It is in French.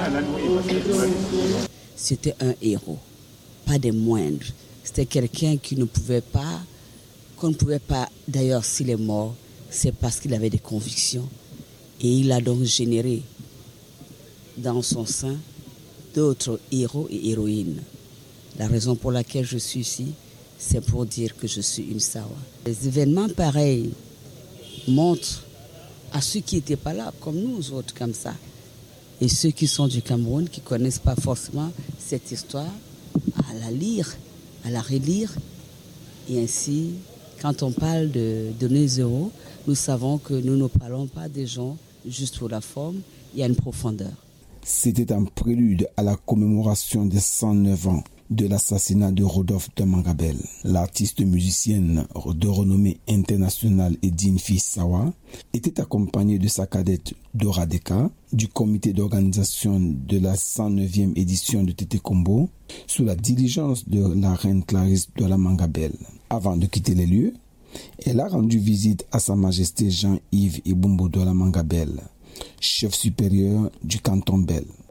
C'était un héros, pas des moindres. C'était quelqu'un qu'on ne pouvait pas, d'ailleurs s'il est mort, c'est parce qu'il avait des convictions. Et il a donc généré dans son sein d'autres héros et héroïnes. La raison pour laquelle je suis ici, c'est pour dire que je suis une Sawa. Les événements pareils montrent à ceux qui n'étaient pas là, comme nous autres, comme ça, et ceux qui sont du Cameroun, qui ne connaissent pas forcément cette histoire, à la lire, à la relire. Et ainsi, quand on parle de nos héros, nous savons que nous ne parlons pas des gens juste pour la forme, il y a une profondeur. C'était un prélude à la commémoration des 109 ans de l'assassinat de Rodolphe de Mangabel. L'artiste musicienne de renommée internationale Edine Fils Sawa était accompagnée de sa cadette Dora Deka, du comité d'organisation de la 109e édition de Tété Combo, sous la diligence de la reine Clarisse de la Mangabel. Avant de quitter les lieux, elle a rendu visite à Sa Majesté Jean-Yves Ibumbo de la Mangabel, chef supérieur du canton Bel.